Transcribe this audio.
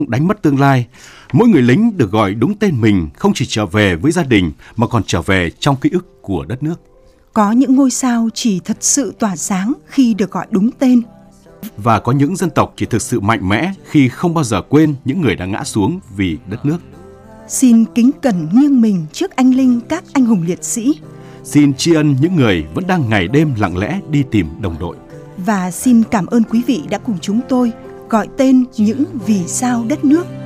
đánh mất tương lai. Mỗi người lính được gọi đúng tên mình không chỉ trở về với gia đình mà còn trở về trong ký ức của đất nước. Có những ngôi sao chỉ thật sự tỏa sáng khi được gọi đúng tên. Và có những dân tộc chỉ thực sự mạnh mẽ khi không bao giờ quên những người đã ngã xuống vì đất nước. Xin kính cẩn nghiêng mình trước anh linh các anh hùng liệt sĩ. Xin tri ân những người vẫn đang ngày đêm lặng lẽ đi tìm đồng đội. Và xin cảm ơn quý vị đã cùng chúng tôi gọi tên những vì sao đất nước.